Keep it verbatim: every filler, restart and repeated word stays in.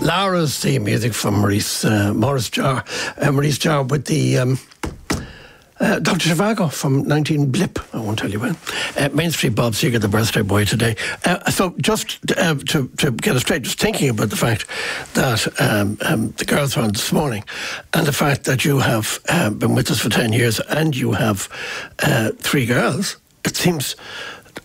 Laura's theme music from Maurice uh, Maurice Jarre, uh, Maurice Jarre with the um, uh, Doctor Zhivago from nineteen blip. I won't tell you when. Uh, Main Street Bob Seger, the birthday boy today. Uh, so just uh, to to get it straight, just thinking about the fact that um, um, the girls were on this morning, and the fact that you have uh, been with us for ten years and you have uh, three girls. It seems